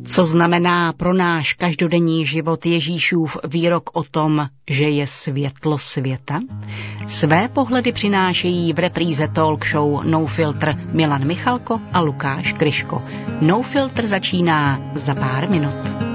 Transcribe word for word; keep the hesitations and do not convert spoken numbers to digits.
Co znamená pro náš každodenní život Ježíšův výrok o tom, že je světlo světa? Své pohledy přinášejí v repríze talk show No Filter Milan Michalko a Lukáš Kryško. No Filter začíná za pár minut.